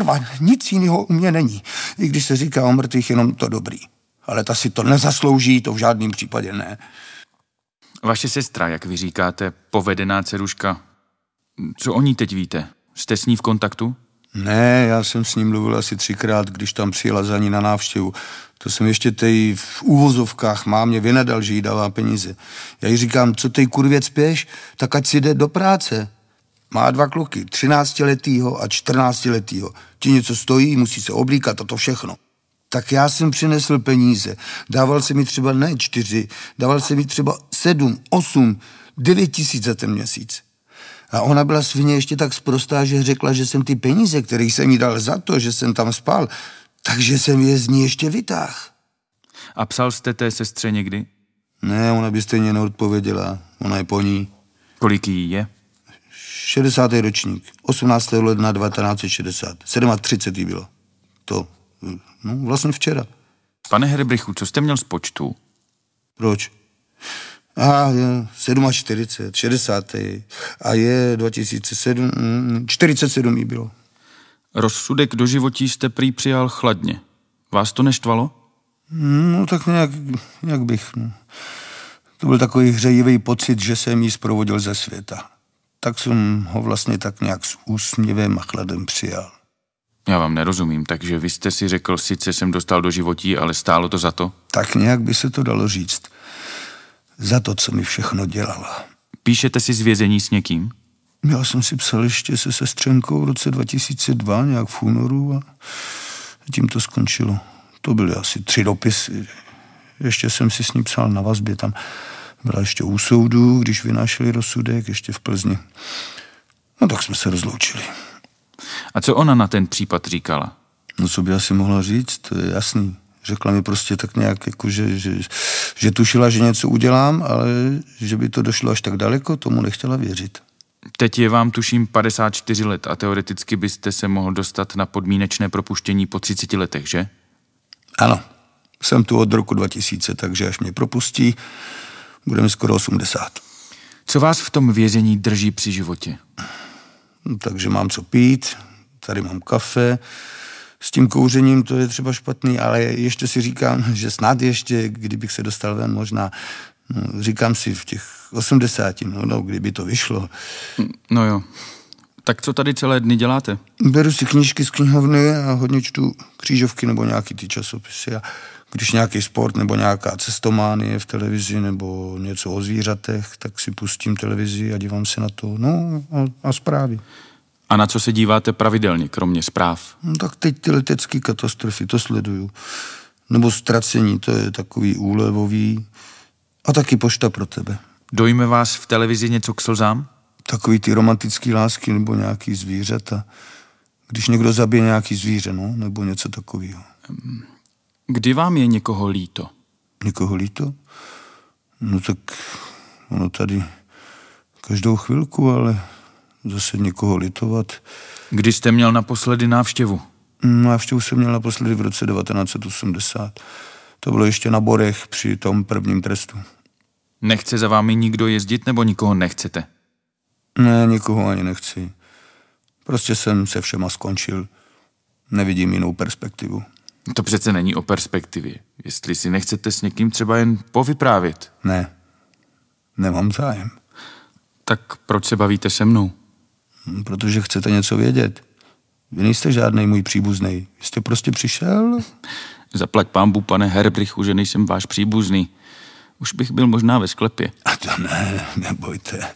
kurva, nic jiného u mě není. I když se říká o mrtvých jenom to dobrý. Ale ta si to nezaslouží, to v žádném případě ne. Vaše sestra, jak vy říkáte, povedená dceruška. Co o ní teď víte? Jste s ní v kontaktu? Ne, já jsem s ním mluvil asi 3krát, když tam přijela za ní na návštěvu. To jsem ještě tej v úvozovkách mámě vynadal, že jí dává peníze. Já jí říkám, co tej kurvě spěš, tak ať si jde do práce. Má 2 kluky, 13letýho a 14letýho. Ti něco stojí, musí se oblíkat a to všechno. Tak já jsem přinesl peníze. Dával se mi třeba ne 4, dával se mi třeba 7, 8, 9 tisíc za ten měsíc. A ona byla svině ještě tak sprostá, že řekla, že jsem ty peníze, které jsem jí dal za to, že jsem tam spal, takže jsem je z ní ještě vytáhl. A psal jste té sestře někdy? Ne, ona by stejně neodpověděla. Ona je po ní. Kolik jí je? 60. ročník. 18. ledna 1960. 37. jí bylo. To, no vlastně včera. Pane Herbrichu, co jste měl z počtu? Proč? Je 47, 60. A je 2007, 47 jí bylo. Rozsudek doživotí jste prý přijal chladně. Vás to neštvalo? No tak nějak bych. No. To byl takový hřejivý pocit, že jsem jí zprovodil ze světa. Tak jsem ho vlastně tak nějak s úsměvem a chladem přijal. Já vám nerozumím, takže vy jste si řekl, sice jsem dostal doživotí, ale stálo to za to? Tak nějak by se to dalo říct. Za to, co mi všechno dělala. Píšete si z vězení s někým? Já jsem si psal ještě se sestřenkou v roce 2002, nějak v únoru a tím to skončilo. To byly asi 3 dopisy. Ještě jsem si s ní psal na vazbě, tam byla ještě u soudu, když vynášeli rozsudek, ještě v Plzni. No tak jsme se rozloučili. A co ona na ten případ říkala? No co by asi mohla říct, to je jasný. Řekla mi prostě tak nějak, jako, že tušila, že něco udělám, ale že by to došlo až tak daleko, tomu nechtěla věřit. Teď je vám tuším 54 let a teoreticky byste se mohl dostat na podmínečné propuštění po 30 letech, že? Ano, jsem tu od roku 2000, takže až mě propustí, bude mi skoro 80. Co vás v tom vězení drží při životě? No, takže mám co pít, tady mám kafe. S tím kouřením to je třeba špatný, ale ještě si říkám, že snad ještě, kdybych se dostal ven, možná, no, říkám si v těch 80, no, kdyby to vyšlo. No jo. Tak co tady celé dny děláte? Beru si knížky z knihovny a hodně čtu křížovky nebo nějaký ty časopisy. A když nějaký sport nebo nějaká cestománie v televizi nebo něco o zvířatech, tak si pustím televizi a dívám se na to. No a zprávy. A na co se díváte pravidelně, kromě zpráv? No, tak teď ty letecké katastrofy, to sleduju. Nebo Ztracení, to je takový úlevový. A taky Pošta pro tebe. Dojme vás v televizi něco k slzám? Takový ty romantický lásky nebo nějaký zvířata. Když někdo zabije nějaký zvíře, no, nebo něco takového. Kdy vám je někoho líto? Někoho líto? No tak ono tady každou chvilku, ale zase někoho litovat. Kdy jste měl naposledy návštěvu? Návštěvu jsem měl naposledy v roce 1980. To bylo ještě na Borech při tom prvním trestu. Nechce za vámi nikdo jezdit nebo nikoho nechcete? Ne, nikoho ani nechci. Prostě jsem se všema skončil. Nevidím jinou perspektivu. To přece není o perspektivě. Jestli si nechcete s někým třeba jen povyprávět. Ne, nemám zájem. Tak proč se bavíte se mnou? Protože chcete něco vědět. Vy nejste žádnej můj příbuznej. Vy jste prostě přišel? Zaplať pánbu, pane Herbrichu, že nejsem váš příbuzný. Už bych byl možná ve sklepě. A to ne, nebojte.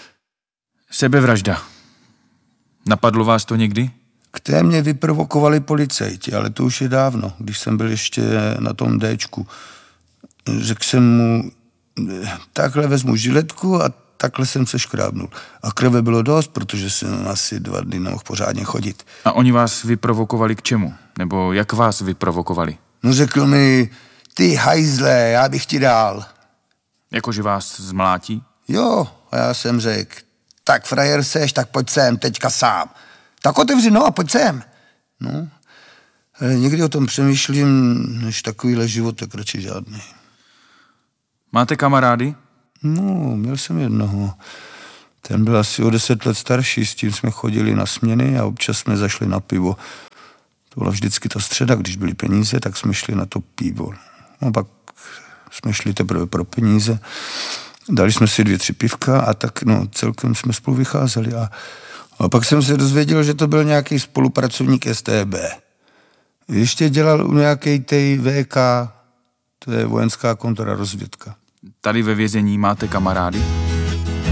Sebevražda. Napadlo vás to někdy? K té mě vyprovokovali policajti, ale to už je dávno, když jsem byl ještě na tom Dčku. Řekl jsem mu, takhle vezmu žiletku a takhle jsem se škrábnul. A krve bylo dost, protože jsem asi 2 dny nemohl pořádně chodit. A oni vás vyprovokovali k čemu? Nebo jak vás vyprovokovali? No řekl mi, ty hajzle, já bych ti dal. Jakože vás zmlátí? Jo, a já jsem řekl, tak frajer seš, tak pojď sem, teďka sám. Tak otevři, no a pojď sem. No, někdy o tom přemýšlím, než takovýhle život, tak radši žádný. Máte kamarády? No, měl jsem jednoho. Ten byl asi o 10 let starší, s tím jsme chodili na směny a občas jsme zašli na pivo. To byla vždycky ta středa, když byly peníze, tak jsme šli na to pivo. No pak jsme šli teprve pro peníze. Dali jsme si 2-3 pivka a tak celkem jsme spolu vycházeli. A pak jsem se dozvěděl, že to byl nějaký spolupracovník STB. Ještě dělal u nějaké té VK, to je vojenská kontrarozvědka. Tady ve vězení máte kamarády?